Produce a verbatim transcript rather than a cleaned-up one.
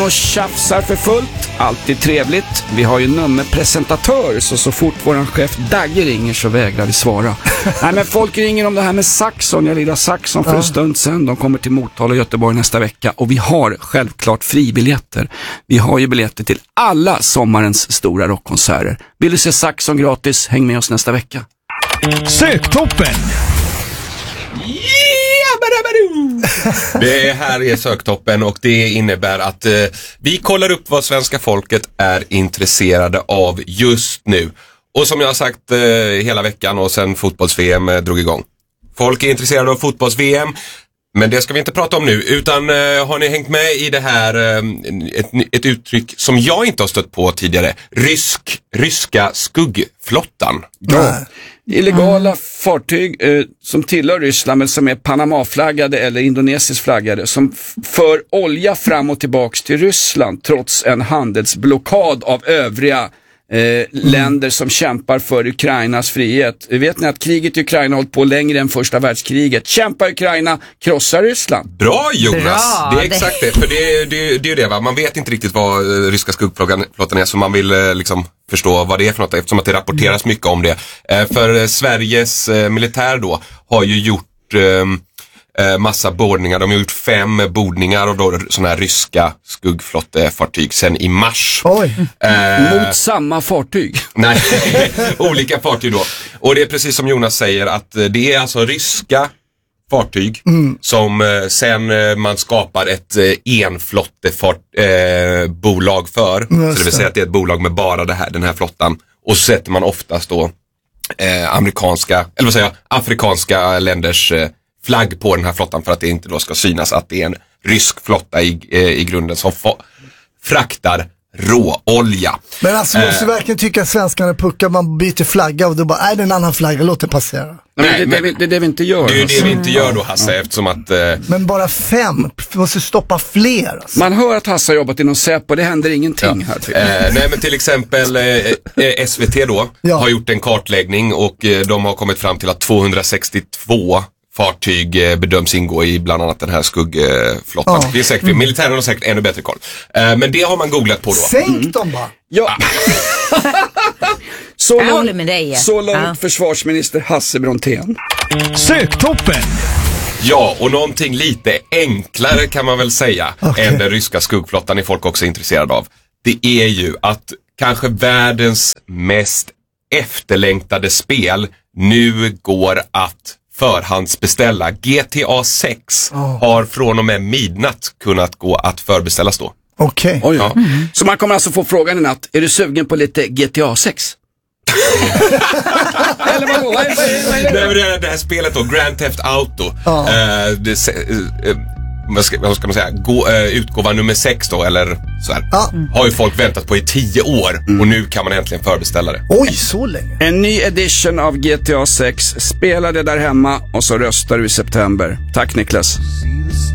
Och tjafsar för fullt, alltid trevligt. Vi har ju nummerpresentatör, så så fort våran chef Dagge ringer så vägrar vi svara. Nej, men folk ringer om det här med Saxon. Jag lirade Saxon för ja. en stund sedan. De kommer till Motala och Göteborg nästa vecka. Och vi har självklart fribiljetter. Vi har ju biljetter till alla sommarens stora rockkonserter. Vill du se Saxon gratis? Häng med oss nästa vecka. Söktoppen! Det här är Söktoppen och det innebär att eh, vi kollar upp vad svenska folket är intresserade av just nu. Och som jag har sagt eh, hela veckan och sen fotbolls-V M eh, drog igång. Folk är intresserade av fotbolls-V M, men det ska vi inte prata om nu. Utan eh, har ni hängt med i det här, eh, ett, ett uttryck som jag inte har stött på tidigare. Rysk, ryska skuggflottan. Ja. Illegala mm. fartyg eh, som tillhör Ryssland men som är Panama-flaggade eller indonesiskt flaggade som f- för olja fram och tillbaks till Ryssland trots en handelsblockad av övriga eh, mm. länder som kämpar för Ukrainas frihet. Vet ni att kriget i Ukraina har hållit på längre än första världskriget? Kämpa Ukraina, krossa Ryssland. Bra Jonas, Bra, det är exakt det. För det, det, det är ju det va, man vet inte riktigt vad uh, ryska skuggflottan är, så man vill uh, liksom förstå vad det är för något, eftersom att det rapporteras mycket om det. Uh, för uh, Sveriges uh, militär då har ju gjort uh, uh, massa bordningar. De har gjort fem bordningar av då sådana här ryska skuggflottefartyg sen i mars. Oj. Uh, Mot samma fartyg? Nej, olika fartyg då. Och det är precis som Jonas säger att uh, det är alltså ryska fartyg mm. som eh, sen eh, man skapar ett eh, enflottebolag eh, för. Mm, så det vill säga att det är ett bolag med bara det här, den här flottan. Och så sätter man oftast då eh, amerikanska, eller vad säger jag, afrikanska länders eh, flagg på den här flottan för att det inte då ska synas att det är en rysk flotta i, eh, i grunden som få, fraktar råolja. Men alltså måste eh, verkligen tycka att svenskarna puckar, man byter flagga och då bara, är det en annan flagga, låt det passera. Nej, det, men, det, det är det vi inte gör. Det är ju det vi inte gör då, Hasse, mm. eftersom att... Eh, men bara fem, vi måste stoppa fler. Alltså. Man hör att Hasse har jobbat inom Säpo, det händer ingenting ja. här. Eh, nej, men till exempel eh, S V T då ja. har gjort en kartläggning och eh, de har kommit fram till att tvåhundrasextiotvå fartyg eh, bedöms ingå i bland annat den här skuggflottan. Ja. Det är säkert, mm. militären har säkert ännu bättre koll. Eh, men det har man googlat på då. Sänk mm. dem bara! Ja. Så jag långt, med dig. så långt ja. försvarsminister Hasse Brontén. Söktoppen! Ja, och någonting lite enklare kan man väl säga okay. än den ryska skuggflottan är folk också intresserade av. Det är ju att kanske världens mest efterlängtade spel nu går att förhandsbeställa. G T A sex oh. har från och med midnatt kunnat gå att förbeställas då. Okej. Okay. Ja. Mm. Så man kommer alltså få frågan i natt, är du sugen på lite G T A sex? Eller vad, vad, vad, vad, vad, det, det här spelet då, Grand Theft Auto. Oh. Uh, det, uh, vad, ska, vad ska man säga? Gå, uh, utgåva nummer sex då, eller så här. Ah. Mm. Har ju folk väntat på i tio år mm. och nu kan man äntligen förbeställa det. Oj, så länge. En ny edition av G T A sex. Spela det där hemma och så röstar du i september. Tack Niklas.